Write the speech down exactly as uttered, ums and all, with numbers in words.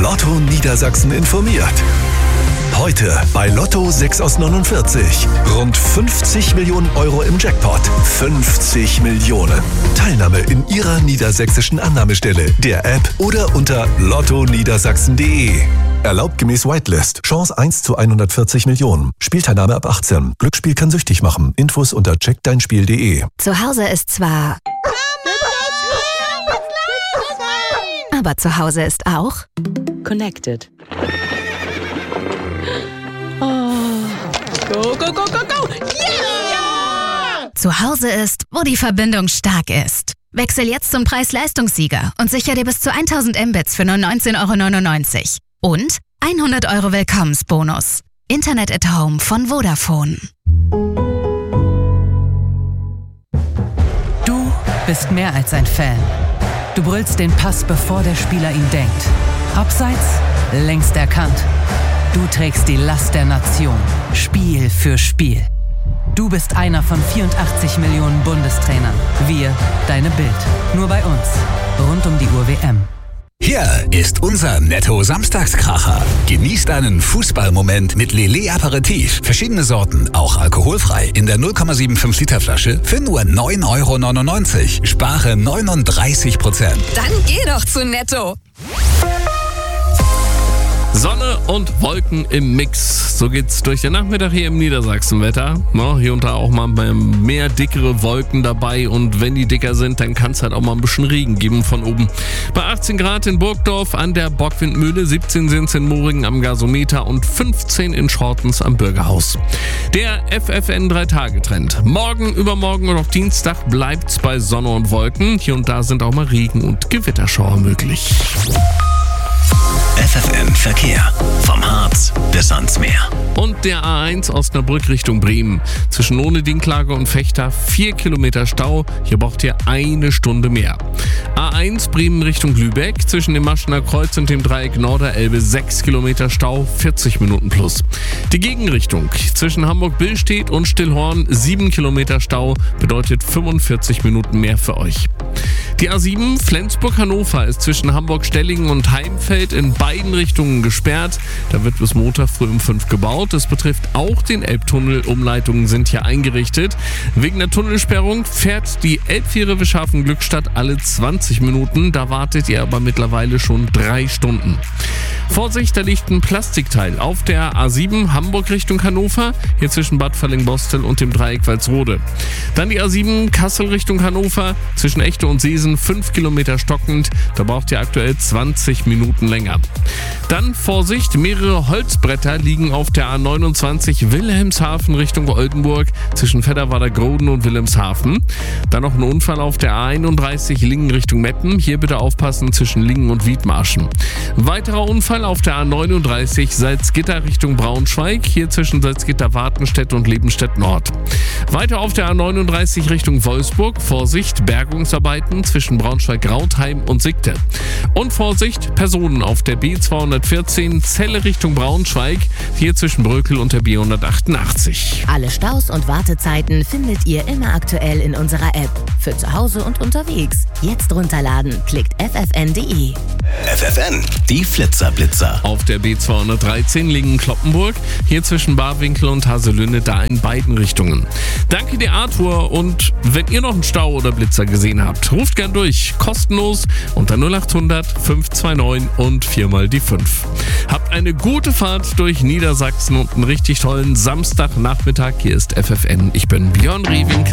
Lotto Niedersachsen informiert. Heute bei Lotto sechs aus neunundvierzig. Rund fünfzig Millionen Euro im Jackpot. fünfzig Millionen. Teilnahme in Ihrer niedersächsischen Annahmestelle, der App oder unter lotto niedersachsen punkt de. Erlaubt gemäß Whitelist. Chance eins zu hundertvierzig Millionen. Spielteilnahme ab achtzehn. Glücksspiel kann süchtig machen. Infos unter check dein spiel punkt de. Zu Hause ist zwar... Aber zu Hause ist auch... Connected. Oh. Go, go, go, go, go! Yeah! Zu Hause ist, wo die Verbindung stark ist. Wechsel jetzt zum Preis-Leistungssieger und sicher dir bis zu tausend Mbits für nur neunzehn Euro neunundneunzig. Und hundert Euro Willkommensbonus. Internet at Home von Vodafone. Du bist mehr als ein Fan. Du brüllst den Pass, bevor der Spieler ihn denkt. Abseits, längst erkannt. Du trägst die Last der Nation, Spiel für Spiel. Du bist einer von vierundachtzig Millionen Bundestrainern. Wir, deine Bild. Nur bei uns. Rund um die Uhr W M. Hier ist unser Netto-Samstagskracher. Genießt einen Fußballmoment mit Lillet Aperitif. Verschiedene Sorten, auch alkoholfrei. In der null Komma fünfundsiebzig Liter Flasche für nur neun Euro neunundneunzig. Spare neununddreißig Prozent. Dann geh doch zu Netto. Sonne und Wolken im Mix. So geht's durch den Nachmittag hier im Niedersachsenwetter. No, hier und da auch mal mehr dickere Wolken dabei. Und wenn die dicker sind, dann kann es halt auch mal ein bisschen Regen geben von oben. Bei achtzehn Grad in Burgdorf an der Bockwindmühle, siebzehn sind es in Moringen am Gasometer und fünfzehn in Schortens am Bürgerhaus. Der F F N drei Tage Trend. Morgen, übermorgen und auch Dienstag bleibt's bei Sonne und Wolken. Hier und da sind auch mal Regen- und Gewitterschauer möglich. F F N Verkehr. Vom Harz bis ans Meer. Und der A eins Osnabrück Richtung Bremen. Zwischen Lohne-Dinklage und Fechter vier Kilometer Stau. Hier braucht ihr eine Stunde mehr. A eins Bremen Richtung Lübeck. Zwischen dem Maschener Kreuz und dem Dreieck Norderelbe sechs Kilometer Stau, vierzig Minuten plus. Die Gegenrichtung. Zwischen Hamburg-Billstedt und Stillhorn sieben Kilometer Stau. Bedeutet fünfundvierzig Minuten mehr für euch. Die A sieben Flensburg-Hannover ist zwischen Hamburg-Stellingen und Heimfeld in beiden Richtungen gesperrt. Da wird bis Montag früh um fünf gebaut. Das betrifft auch den Elbtunnel. Umleitungen sind hier eingerichtet. Wegen der Tunnelsperrung fährt die Elbfähre Wischhafen-Glückstadt alle zwanzig Minuten. Da wartet ihr aber mittlerweile schon drei Stunden. Vorsicht, da liegt ein Plastikteil auf der A sieben Hamburg Richtung Hannover. Hier zwischen Bad Falling-Bostel und dem Dreieck Walsrode. Dann die A sieben Kassel Richtung Hannover. Zwischen Echte und Seesen fünf Kilometer stockend. Da braucht ihr aktuell zwanzig Minuten länger. Dann Vorsicht, mehrere Holzbretter liegen auf der A neunundzwanzig Wilhelmshaven Richtung Oldenburg zwischen Fedderwader-Groden und Wilhelmshaven. Dann noch ein Unfall auf der A einunddreißig Lingen Richtung Meppen. Hier bitte aufpassen zwischen Lingen und Wiedmarschen. Weiterer Unfall auf der A neununddreißig Salzgitter Richtung Braunschweig. Hier zwischen Salzgitter-Wartenstedt und Lebenstedt Nord. Weiter auf der A neununddreißig Richtung Wolfsburg. Vorsicht, Bergungsarbeiten zwischen Braunschweig-Rautheim und Sigte. Und Vorsicht, Personen auf der B zweihundertvierzehn Celle Richtung Braunschweig, hier zwischen Brökel und der B hundertachtundachtzig. Alle Staus und Wartezeiten findet ihr immer aktuell in unserer App. Für zu Hause und unterwegs. Jetzt runterladen, klickt f f n punkt de. F F N, die Flitzerblitzer. Auf der B zweihundertdreizehn Lingen-Kloppenburg, hier zwischen Barwinkel und Haselünne, da in beiden Richtungen. Danke dir, Arthur, und wenn ihr noch einen Stau oder Blitzer gesehen habt, ruft gern durch, kostenlos unter null achthundert fünf zwei neun und viermal die fünf. Habt eine gute Fahrt durch Niedersachsen und einen richtig tollen Samstagnachmittag. Hier ist F F N. Ich bin Björn Riewinkel.